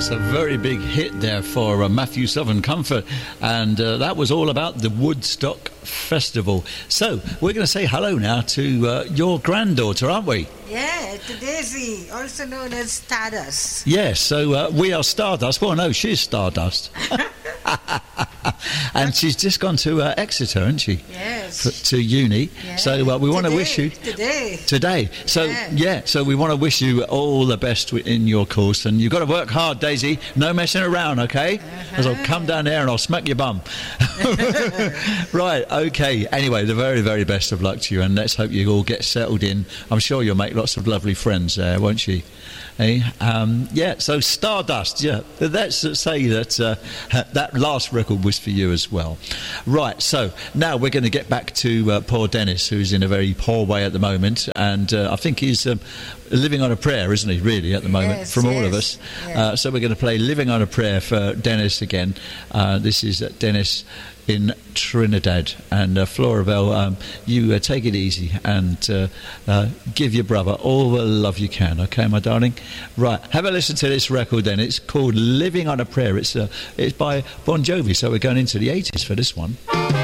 That's a very big hit there for Matthew Southern Comfort, and that was all about the Woodstock Festival. So we're going to say hello now to your granddaughter, aren't we? Yeah, to Daisy, also known as Stardust. Yes, so we are Stardust. Well, no, she's Stardust. And she's just gone to Exeter, hasn't she? Yes. To uni. Yeah. So we want to wish you... Today. So, so we want to wish you all the best in your course. And you've got to work hard, Daisy. No messing around, OK? Because I'll come down there and I'll smack your bum. Right, OK. Anyway, the very, very best of luck to you. And let's hope you all get settled in. I'm sure you'll make lots of lovely friends there, won't you? So Stardust, let's say that that last record was for you as well. Right, so now we're going to get back to poor Dennis, who's in a very poor way at the moment, and I think he's living on a prayer, isn't he, really, at the moment, from all of us. Yes. So we're going to play Living on a Prayer for Dennis again. This is Dennis in Trinidad, and Floravelle, you take it easy and give your brother all the love you can, okay, my darling? Right, have a listen to this record then. It's called Living on a Prayer. It's by Bon Jovi, so we're going into the 80s for this one.